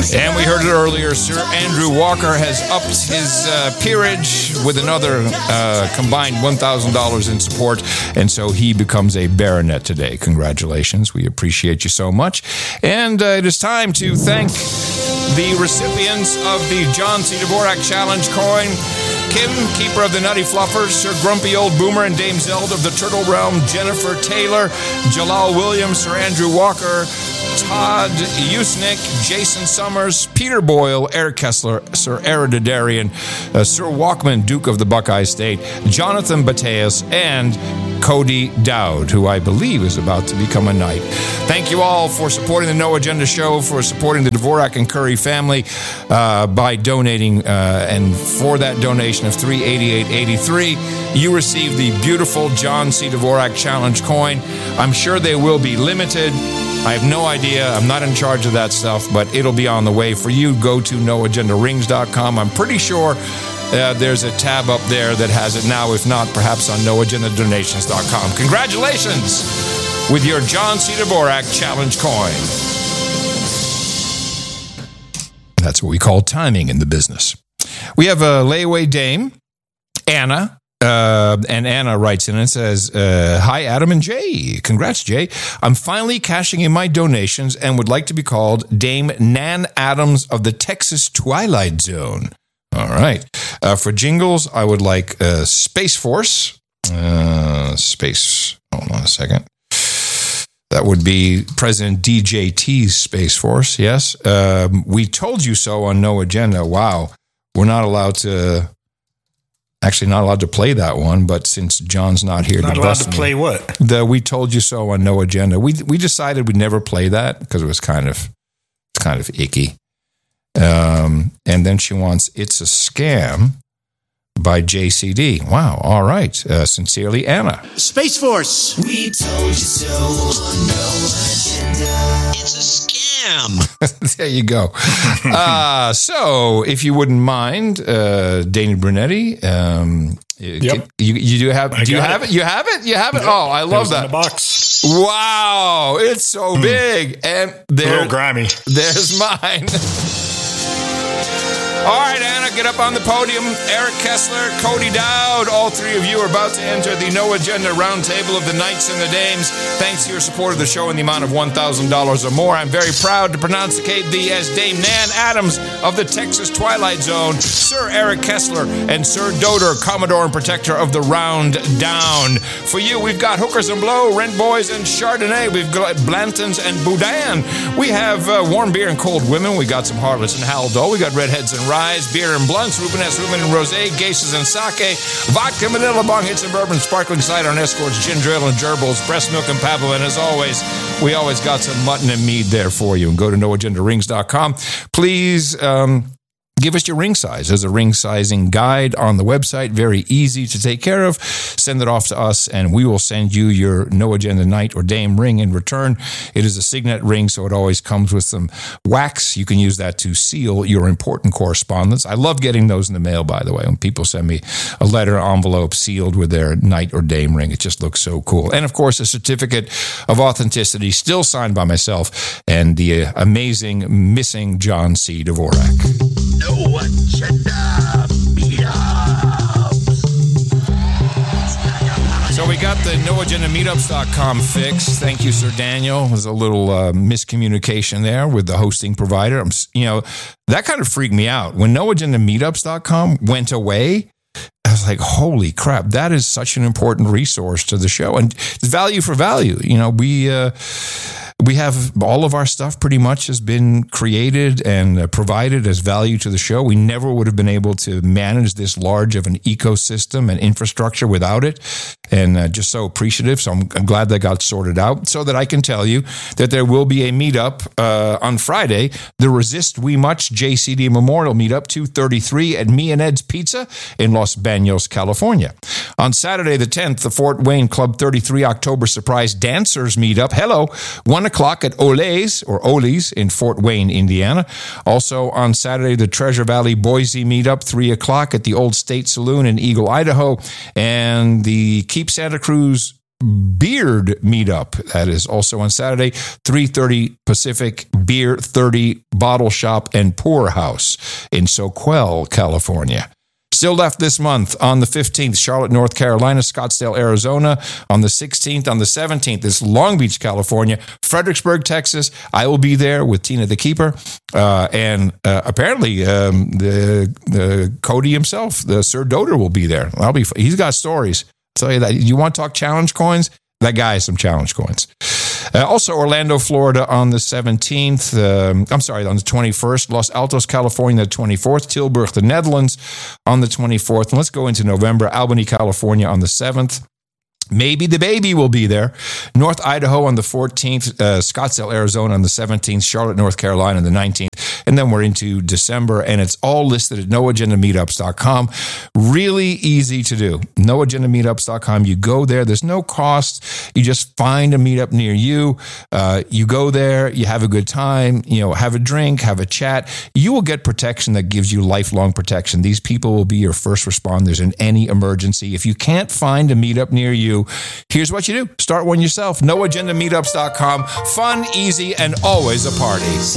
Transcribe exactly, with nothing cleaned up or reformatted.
And we heard it earlier, Sir Andrew Walker has upped his uh, peerage with another uh, combined one thousand dollars in support, and so he becomes a baronet today. Congratulations. We appreciate you so much. And uh, it is time to thank the recipients of the John C. Dvorak Challenge coin. Kim, keeper of the Nutty Fluffers, Sir Grumpy Old Boomer and Dame Zelda of the Turtle Realm, Jennifer Taylor, Jalal Williams, Sir Andrew Walker, Todd Usnick, Jason Summers, Peter Boyle, Eric Kessler, Sir Erididarian, uh, Sir Walkman, Duke of the Buckeye State, Jonathan Bateas, and Cody Dowd, who I believe is about to become a knight. Thank you all for supporting the No Agenda Show, for supporting the Dvorak and Curry family uh, by donating, uh, and for that donation of three hundred eighty-eight dollars and eighty-three cents, you receive the beautiful John C. Dvorak Challenge coin. I'm sure they will be limited. I have no idea. I'm not in charge of that stuff, but it'll be on the way for you. Go to no agenda rings dot com. I'm pretty sure uh, there's a tab up there that has it now. If not, perhaps on no agenda donations dot com. Congratulations with your John C. Dvorak Challenge coin. That's what we call timing in the business. We have a layaway dame, Anna. Uh, and Anna writes in and says, uh, hi, Adam and Jay. Congrats, Jay. I'm finally cashing in my donations and would like to be called Dame Nan Adams of the Texas Twilight Zone. All right. Uh, for jingles, I would like uh, Space Force. Uh, Space. Hold on a second. That would be President D J T's Space Force. Yes. Um, we told you so on No Agenda. Wow. We're not allowed to... Actually, not allowed to play that one, but since John's not here, not allowed to play what? The We Told You So on No Agenda. We we decided we'd never play that because it was kind of it's kind of icky. Um, and then she wants "It's a Scam" by J C D. Wow. All right. Uh, sincerely, Anna. Space Force. We told you so on No Agenda. It's a scam. There you go. Uh, so, if you wouldn't mind, uh, Danny Brunetti, um, yep. you, you do have I do you have it. it? You have it? You have it? Yep. Oh, I love that. In the box. Wow, it's so mm. big. And there, a little grimy. There's mine. All right, Anna, get up on the podium. Eric Kessler, Cody Dowd, all three of you are about to enter the No Agenda Roundtable of the Knights and the Dames. Thanks to your support of the show in the amount of one thousand dollars or more. I'm very proud to pronunciate thee as Dame Nan Adams of the Texas Twilight Zone, Sir Eric Kessler, and Sir Doder, Commodore and Protector of the Round Down. For you, we've got Hookers and Blow, Rent Boys, and Chardonnay. We've got Blantons and Boudin. We have uh, warm beer and cold women. We got some Harlots and Haldol. We got Redheads and Rise, beer and blunts, Rubenesque, Ruben and Rosé, Geishas and Sake, vodka, Manila, Bong, Hits and Bourbon, Sparkling Cider and Escorts, Ginger Ale and Gerbils, Breast Milk and Pablo. And as always, we always got some mutton and mead there for you. And go to no agenda rings dot com. Please, um, give us your ring size. There's a ring sizing guide on the website. Very easy to take care of. Send it off to us, and we will send you your No Agenda Knight or Dame ring in return. It is a signet ring, so it always comes with some wax. You can use that to seal your important correspondence. I love getting those in the mail, by the way. When people send me a letter envelope sealed with their Knight or Dame ring, it just looks so cool. And, of course, a certificate of authenticity, still signed by myself and the uh, amazing missing John C. Dvorak. No Agenda Meetups. So we got the no agenda meetups dot com fix. Thank you, Sir Daniel. There's a little uh, miscommunication there with the hosting provider. I'm, you know, that kind of freaked me out. When no agenda meetups dot com went away, I was like, holy crap, that is such an important resource to the show. And it's value for value. You know, we... Uh, We have all of our stuff pretty much has been created and uh, provided as value to the show. We never would have been able to manage this large of an ecosystem and infrastructure without it. And uh, just so appreciative. So I'm, I'm glad that got sorted out so that I can tell you that there will be a meetup uh, on Friday, the Resist We Much J C D Memorial Meetup, two thirty-three at Me and Ed's Pizza in Los Banos, California. On Saturday the tenth, the Fort Wayne Club thirty-three October Surprise Dancers Meetup. Hello, one o'clock at Ole's or Ole's in Fort Wayne, Indiana. Also on Saturday, the Treasure Valley Boise Meetup, three o'clock at the Old State Saloon in Eagle, Idaho. And the Keep Santa Cruz Beard Meetup. That is also on Saturday, three thirty Pacific, Beer thirty Bottle Shop and Pour House in Soquel, California. Still left this month on the fifteenth, Charlotte, North Carolina, Scottsdale, Arizona. On the sixteenth, on the seventeenth is Long Beach, California, Fredericksburg, Texas. I will be there with Tina the Keeper. Uh, and uh, apparently um, the, the Cody himself, the Sir Doder, will be there. I'll be. He's got stories. I'll tell you that. You want to talk challenge coins? That guy has some challenge coins. Uh, also, Orlando, Florida on the seventeenth. Um, I'm sorry, on the twenty-first. Los Altos, California, the twenty-fourth. Tilburg, the Netherlands on the twenty-fourth. And let's go into November. Albany, California on the seventh. Maybe the baby will be there. North Idaho on the fourteenth, uh, Scottsdale, Arizona on the seventeenth, Charlotte, North Carolina on the nineteenth. And then we're into December, and it's all listed at no agenda meetups dot com. Really easy to do. no agenda meetups dot com. You go there. There's no cost. You just find a meetup near you. Uh, you go there. You have a good time. You know, have a drink, have a chat. You will get protection that gives you lifelong protection. These people will be your first responders in any emergency. If you can't find a meetup near you, here's what you do. Start one yourself. no agenda meetups dot com. Fun, easy, and always a party.